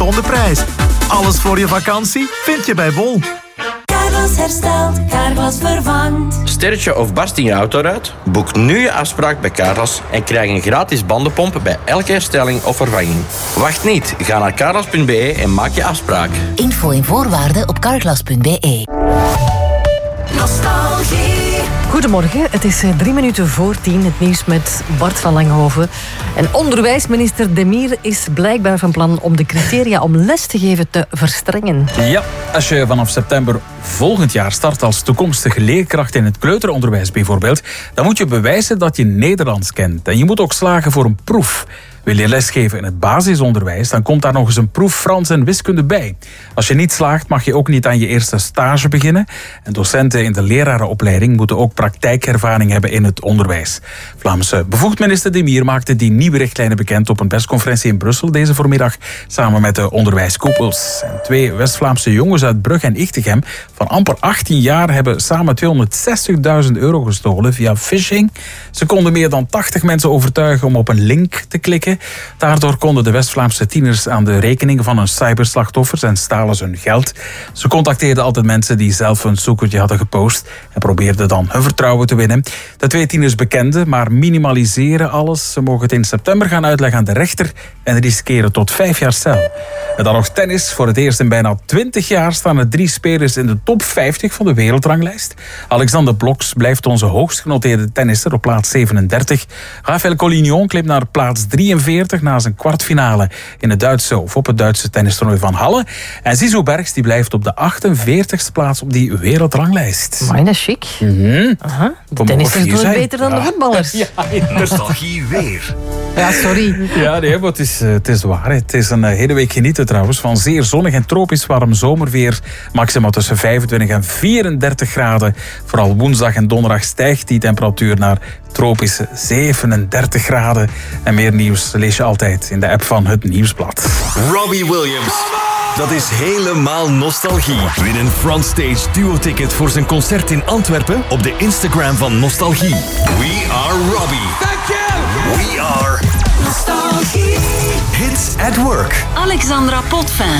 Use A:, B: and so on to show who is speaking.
A: getoonde prijs. Alles voor je vakantie vind je bij Bol.
B: Carglass herstelt, Carglass vervangt.
C: Sterretje of barst in je autoruit? Boek nu je afspraak bij Carglass en krijg een gratis bandenpomp bij elke herstelling of vervanging. Wacht niet, ga naar carglass.be en maak je afspraak.
D: Info en voorwaarden op carglass.be.
B: Nostalgie.
E: Goedemorgen, het is 10:03, het nieuws met Bart van Langhoven. En onderwijsminister Demir is blijkbaar van plan om de criteria om les te geven te verstrengen.
F: Ja, als je vanaf september volgend jaar start als toekomstige leerkracht in het kleuteronderwijs bijvoorbeeld, dan moet je bewijzen dat je Nederlands kent. En je moet ook slagen voor een proef. Wil je lesgeven in het basisonderwijs, dan komt daar nog eens een proef Frans en wiskunde bij. Als je niet slaagt, mag je ook niet aan je eerste stage beginnen. En docenten in de lerarenopleiding moeten ook praktijkervaring hebben in het onderwijs. Vlaamse bevoegd minister Demir maakte die nieuwe richtlijnen bekend op een persconferentie in Brussel deze voormiddag, samen met de onderwijskoepels. En 2 West-Vlaamse jongens uit Brugge en Ichtegem van amper 18 jaar hebben samen €260.000 gestolen via phishing. Ze konden meer dan 80 mensen overtuigen om op een link te klikken. Daardoor konden de West-Vlaamse tieners aan de rekeningen van hun cyberslachtoffers en stalen ze hun geld. Ze contacteerden altijd mensen die zelf een zoekertje hadden gepost en probeerden dan hun vertrouwen te winnen. De 2 tieners bekenden, maar minimaliseren alles. Ze mogen het in september gaan uitleggen aan de rechter en riskeren tot 5 jaar cel. En dan nog tennis. Voor het eerst in bijna 20 jaar staan er 3 spelers in de top 50 van de wereldranglijst. Alexander Bloks blijft onze hoogst genoteerde tennisser op plaats 37. Rafael Collignon klimt naar plaats 43 na zijn kwartfinale in het op het Duitse tennistoernooi van Halle. En Zizou Bergs die blijft op de 48e plaats op die wereldranglijst.
E: Maar dat is chic. Aha. De tennissers doen het beter dan de voetballers.
F: Ja,
G: Nostalgie weer.
E: Ja, sorry.
F: Ja, nee, maar het is waar. Het is een hele week genieten trouwens van zeer zonnig en tropisch warm zomerweer. Maximaal tussen 25 en 34 graden. Vooral woensdag en donderdag stijgt die temperatuur naar tropische 37 graden. En meer nieuws lees je altijd in de app van Het Nieuwsblad.
G: Robbie Williams. Dat is helemaal nostalgie. Win een Frontstage duo-ticket voor zijn concert in Antwerpen op de Instagram van Nostalgie. We are Robbie. Thank you. We are
B: Nostalgie.
G: Hits at Work.
D: Alexandra Potvin.